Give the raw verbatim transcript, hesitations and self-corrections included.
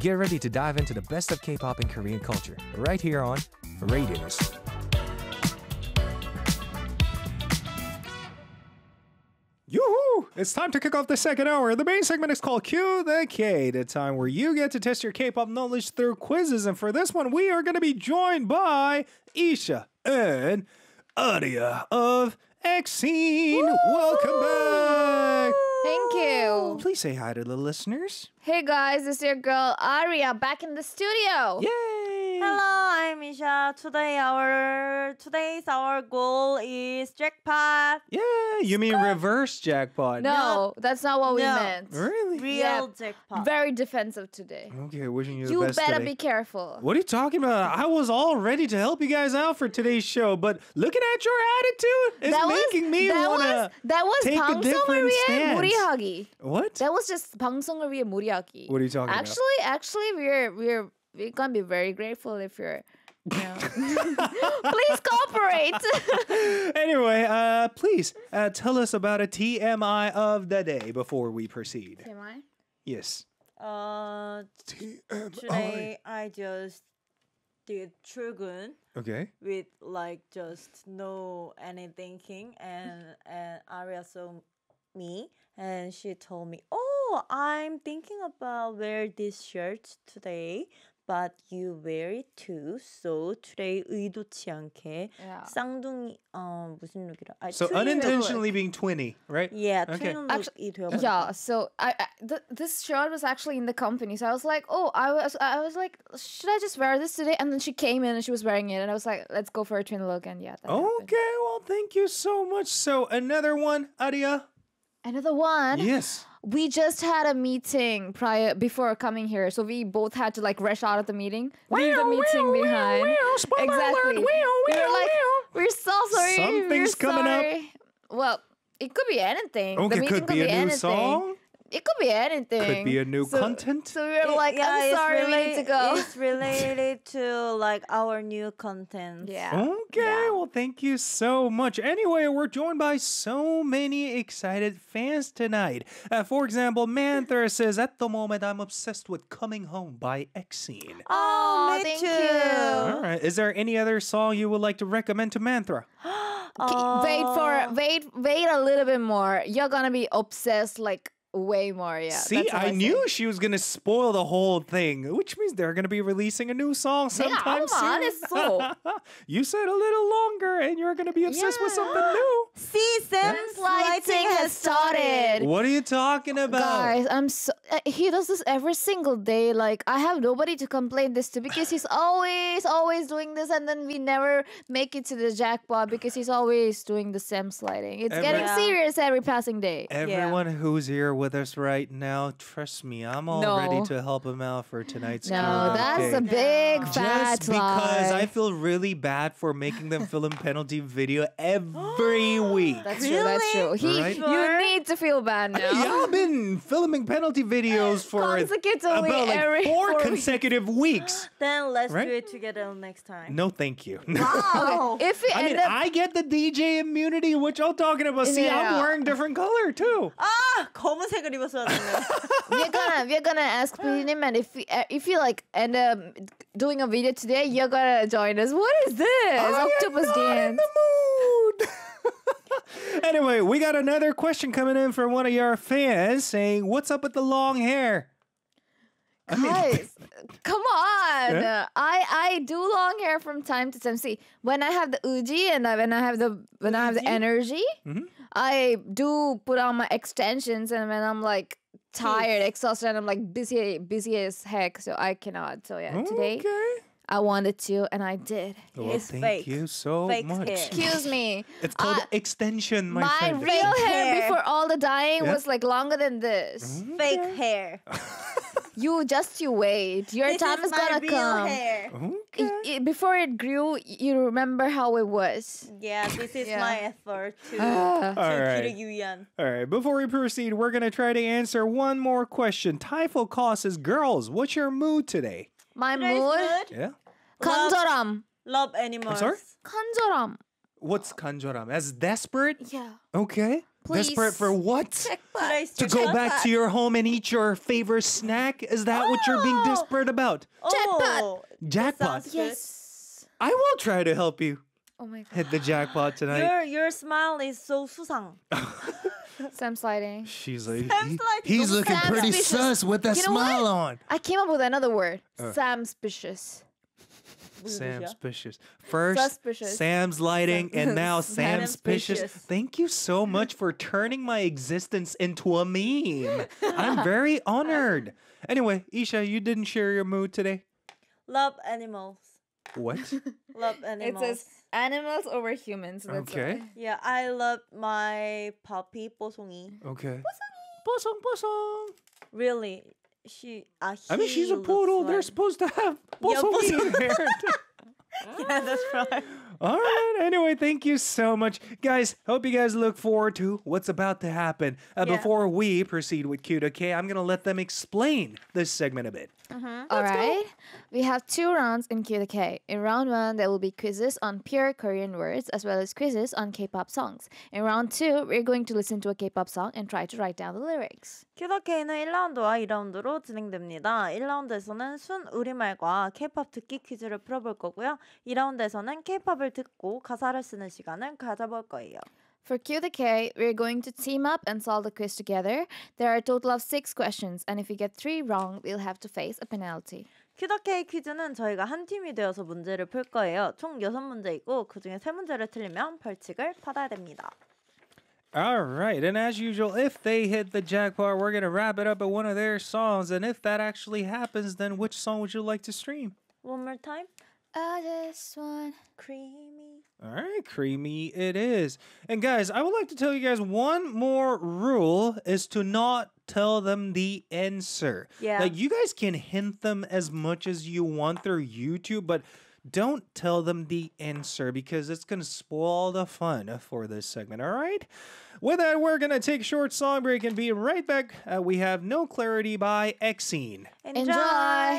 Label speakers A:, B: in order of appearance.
A: Get ready to dive into the best of K-pop and Korean culture right here on Radius. Yoo-hoo! It's time to kick off the second hour. The main segment is called Q the K, the time where you get to test your K-pop knowledge through quizzes. And for this one, we are going to be joined by Isha and Aria of Exene. Welcome back!
B: Thank you.
A: Please say hi to the listeners.
B: Hey guys, it's your girl Aria back in the studio.
A: Yay!
C: Hello, I'm Isha. Today our today's our goal is jackpot.
A: Yeah, you mean reverse jackpot?
B: No, that's not what we
C: No.
B: meant.
A: Really?
C: Real
B: Yeah.
C: jackpot.
B: Very defensive today.
A: Okay, wishing you the
B: You
A: best
B: better
A: today.
B: be careful.
A: What are you talking about? I was all ready to help you guys out for today's show, but looking at your attitude is making me
B: that
A: want
B: was
A: to
B: that was
A: take a
B: 방송을
A: different
B: 위해
A: stance.
B: 무리하기.
A: What?
B: That was just 방송을 위해 무리하기.
A: What are you talking about?
B: actually, Actually, we're we're we're gonna be very grateful if you're. You know. Please cooperate.
A: Anyway, uh, please uh, tell us about a T M I of the day before we proceed.
B: Am I?
A: Yes.
C: Uh,
A: T M I.
C: today I just did 출근
A: Okay.
C: with like just no any thinking, and and Aria saw me and she told me, "Oh, I'm thinking about wear this shirt today." But you wear it too, so today 의도치 않게
B: Yeah.
C: 쌍둥이 어 무슨 룩이라? 아,
A: So
C: twin
A: unintentionally
C: look.
A: being twinny, right?
C: Yeah,
A: Okay.
C: twin look이 되어버렸어.
B: Yeah, so I, I th- this shirt was actually in the company, so I was like, oh, I was I was like, should I just wear this today? And then she came in and she was wearing it, and I was like, let's go for a twin look, and yeah. That happened.
A: Okay, well, thank you so much. So another one, Aria.
B: Another one.
A: Yes.
B: We just had a meeting prior before coming here, so we both had to like rush out of the meeting, leave the meeting behind. Exactly. We were like, we're so sorry.
A: Something's
B: we're
A: coming up.
B: sorry. Well, it could be anything.
A: Okay,
B: the meeting
A: could be a new
B: anything.
A: song.
B: It could be anything.
A: Could be a new
B: so,
A: content.
B: So we were
C: It-
B: like,
C: yeah,
B: I'm
C: it's
B: sorry, we need to go.
C: It's related to like our new content.
B: Yeah.
A: Okay, well, thank you so much. Anyway, we're joined by so many excited fans tonight. Uh, for example, Manthur says, at the moment, I'm obsessed with Coming Home by Exene.
C: Oh,
B: Aw,
C: me
B: thank
C: too.
B: you.
A: All right. Is there any other song you would like to recommend to Manthra?
B: Wait for wait wait a little bit more. You're gonna be obsessed like way more. Yeah.
A: See,
B: that's what
A: I
B: say.
A: knew she was going to spoil the whole thing, which means they're going to be releasing a new song
B: 내가
A: sometime
B: 아무 말 안
A: soon.
B: 했어.
A: You said a little longer and you're going to be obsessed with
B: Yeah.
A: something new.
C: See, Sam's lighting has started.
A: What are you talking about?
B: Guys, I'm so uh, he does this every single day. Like I have nobody to complain this to because he's always always doing this, and then we never make it to the jackpot because he's always doing the Sam sliding. It's
A: Every-
B: getting
C: Yeah.
B: serious every passing day.
A: Everyone who's here with us right now, trust me, I'm all
B: No.
A: ready to help him out for tonight's
B: No,
A: Q and
B: that's
A: K.
B: a big fat
A: Just because
B: lie.
A: I feel really bad for making them film penalty video every week.
B: That's true. That's true. He,
A: Right?
B: you need to feel bad now.
A: Yeah, I've been filming penalty videos for
B: Consecutively
A: about like
B: every
A: four
B: four
A: consecutive weeks.
C: Then let's
A: Right?
C: do it together next time.
A: No, thank you.
C: Wow.
B: If we
A: I
B: end
A: mean,
B: up,
A: I get the D J immunity. What y'all talking about? See, I'm
B: Yeah.
A: wearing different color too.
C: 아, 검은색을 입었어야 됐네.
B: we're gonna we're gonna ask Pinim, and if we, uh, if you like end up doing a video today, you're gonna join us. What is this?
A: I
B: Octopus
A: am not in
B: dance.
A: the mood. Anyway, we got another question coming in from one of your fans saying, "What's up with the long hair?" I mean,
B: Guys, come on!
A: Yeah?
B: I I do long hair from time to time. See, when I have the uji and I, when I have the when I have the energy,
A: Mm-hmm.
B: I do put on my extensions, and when I'm like tired, exhausted, and I'm like busy busy as heck, so I cannot. So yeah, today
A: Okay.
B: I wanted to, and I did.
A: Well,
C: It's
A: thank
C: fake.
A: you so
C: Fake
A: much.
C: hair.
B: Excuse me.
A: It's called
B: Uh,
A: extension, my,
B: My
A: friend.
B: real hair
C: hair.
B: before all the dyeing
A: Yeah?
B: was like longer than this.
C: Fake hair.
B: You just you wait. Your
C: This
B: time
C: is
B: is
C: my
B: gonna
C: real
B: come.
C: hair.
A: Okay.
B: I- I- before it grew, you remember how it was.
C: Yeah, this is
B: Yeah.
C: my effort to
A: All
C: kill
A: right.
C: Yuyan.
A: All right. Before we proceed, we're gonna try to answer one more question. Typho Koss says, "Girls, what's your mood today?"
B: My
C: Today's
B: mood,
C: mood,
A: Yeah.
B: 간절함,
C: love animals.
A: I'm sorry?
B: 간절함.
A: What's kanjoram? As desperate?
B: Yeah,
A: Okay.
B: Please.
A: Desperate for what?
C: Today's
A: To go back to your home and eat your favorite snack? Is that what you're being
C: Oh!
A: desperate about?
C: Oh,
A: Jackpot.
C: sounds good.
B: Yes.
A: I will try to help you
B: Oh my god.
A: hit the jackpot tonight.
C: Your your smile is so 수상.
B: Sam sliding.
A: She's like,
C: Sam's
A: he-
C: like,
A: he's
B: "Don't
A: looking
B: Sam
A: pretty
B: suspicious."
A: sus with that
B: You know what?
A: smile on.
B: I came up with another word.
A: Uh.
B: Sam-spicious.
A: Sam's suspicious. First,
B: Suspicious.
A: Sam's lighting, and now
B: Sam
A: Sam's suspicious.
C: suspicious.
A: Thank you so much for turning my existence into a meme. I'm very honored. Anyway, Isha, you didn't share your mood today.
C: Love animals.
A: What?
C: Love
B: It
C: animals.
B: says animals over humans. That's
A: Okay.
B: why.
C: Yeah, I love my puppy 뽀송이.
A: Okay. Posong, posong.
C: Really, she. Uh,
A: I mean, she's a
C: he looks
A: poodle. They're
C: like-
A: supposed to have
C: Yeah,
A: posong hair.
C: Yeah, that's right.
A: All right. Anyway, thank you so much. Guys, hope you guys look forward to what's about to happen. Uh,
C: Yeah.
A: Before we proceed with Q to K, I'm going to let them explain this segment a bit.
B: All right. We have two rounds in Q to K. In round one, there will be quizzes on pure Korean words as well as quizzes on K-pop songs. In round two, we're going to listen to a K-pop song and try to write down the lyrics.
C: 큐더케이는 일 라운드와 이 라운드로 진행됩니다. 일 라운드에서는 순 우리말과 K-팝 듣기 퀴즈를 풀어볼 거고요. 이 라운드에서는 K-팝을 듣고 가사를 쓰는 시간을 가져볼 거예요.
B: For Q to K, we're going to team up and solve the quiz together. There are a total of six questions, and if we get three wrong, we'll have to face a penalty.
C: 큐더케이 퀴즈는 저희가 한 팀이 되어서 문제를 풀 거예요. 총 여섯 문제이고 그중에 세 문제를 틀리면 벌칙을 받아야 됩니다.
A: All right. And as usual, if they hit the jackpot, we're going to wrap it up at one of their songs. And if that actually happens, then which song would you like to stream?
C: One more time.
B: I just want...
C: Creamy.
A: All right, creamy it is. And guys, I would like to tell you guys one more rule is to not tell them the answer.
C: Yeah.
A: Like you guys can hint them as much as you want through YouTube, but don't tell them the answer because it's going to spoil the fun for this segment, all right? With that, we're going to take a short song break and be right back. Uh, we have No Clarity by Exene.
B: Enjoy!